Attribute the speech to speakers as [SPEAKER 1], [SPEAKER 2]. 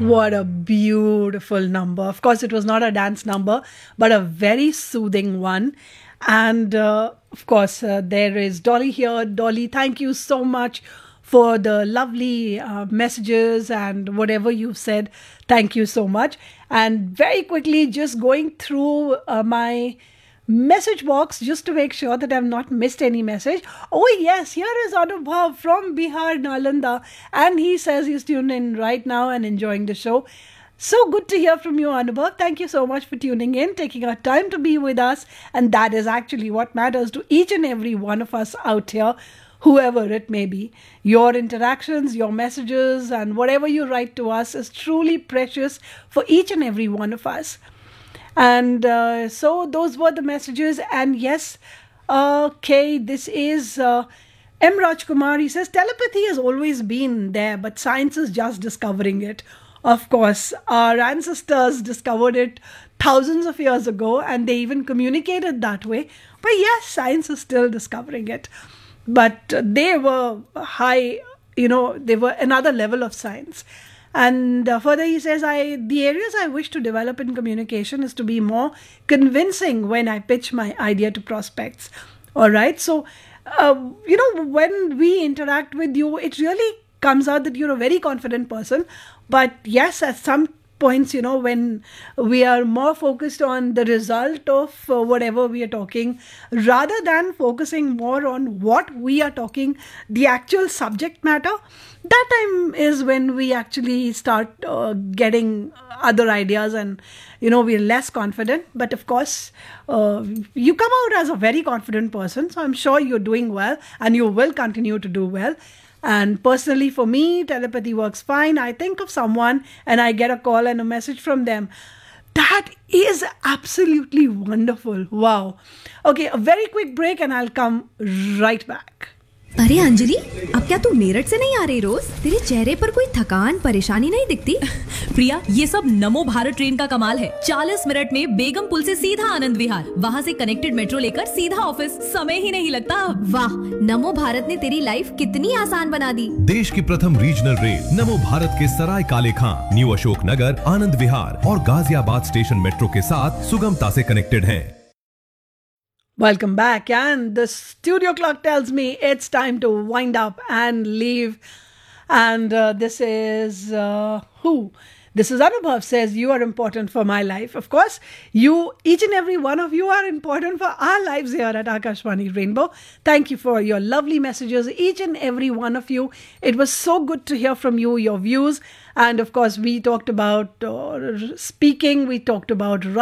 [SPEAKER 1] What a beautiful number. Of course, it was not a dance number, but a very soothing one. And of course, there is Dolly here. Dolly, thank you so much for the lovely messages and whatever you've said. Thank you so much. And very quickly, just going through my message box just to make sure that I've not missed any message. Oh yes, here is Anubhav from Bihar, Nalanda, and he says he's tuned in right now and enjoying the show. So good to hear from you, Anubhav. Thank you so much for tuning in, taking our time to be with us, and that is actually what matters to each and every one of us out here, whoever it may be. Your interactions, your messages, and whatever you write to us is truly precious for each and every one of us. And so those were the messages. And yes, okay, this is M. Rajkumar. He says, telepathy has always been there, but science is just discovering it. Of course, our ancestors discovered it thousands of years ago, and they even communicated that way. But yes, science is still discovering it. But they were high, they were another level of science. And further he says, the areas I wish to develop in communication is to be more convincing when I pitch my idea to prospects. All right. So, when we interact with you, it really comes out that you're a very confident person. But yes, at some points, when we are more focused on the result of whatever we are talking, rather than focusing more on what we are talking, the actual subject matter, that time is when we actually start getting other ideas and, we're less confident. But of course, you come out as a very confident person. So I'm sure you're doing well and you will continue to do well. And personally, for me, telepathy works fine. I think of someone and I get a call and a message from them. That is absolutely wonderful. Wow. Okay, a very quick break and I'll come right back.
[SPEAKER 2] अरे अंजलि, अब क्या तू मेरठ से नहीं आ रही रोज? तेरे चेहरे पर कोई थकान परेशानी नहीं दिखती?
[SPEAKER 3] प्रिया, ये सब नमो भारत ट्रेन का कमाल है। 40 मिनट में बेगम पुल से सीधा आनंद विहार, वहाँ से कनेक्टेड मेट्रो लेकर सीधा ऑफिस, समय ही नहीं लगता।
[SPEAKER 2] वाह, नमो भारत ने तेरी लाइफ कितनी आसान बना दी।
[SPEAKER 4] देश की प्रथम रीजनल रेल नमो भारत के सराय काले खां, न्यू अशोक नगर, आनंद विहार और गाजियाबाद स्टेशन मेट्रो के साथ सुगमता से कनेक्टेड है।
[SPEAKER 1] Welcome back, and the studio clock tells me it's time to wind up and leave. And this is who? This is Anubhav says, you are important for my life. Of course, each and every one of you are important for our lives here at Akashvani Rainbow. Thank you for your lovely messages, each and every one of you. It was so good to hear from you, your views. And of course, we talked about speaking, we talked about